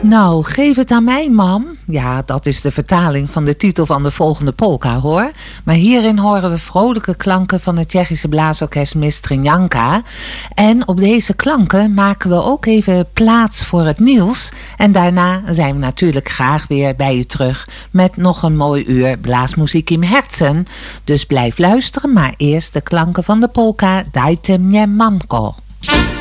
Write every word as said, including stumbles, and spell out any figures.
Nou, geef het aan mij, mam. Ja, dat is de vertaling van de titel van de volgende polka, hoor. Maar hierin horen we vrolijke klanken van het Tsjechische blaasorkest Mistrinjanka. En op deze klanken maken we ook even plaats voor het nieuws. En daarna zijn we natuurlijk graag weer bij u terug met nog een mooi uur blaasmuziek in herzen. Dus blijf luisteren, maar eerst de klanken van de polka Dajte mnie mamko.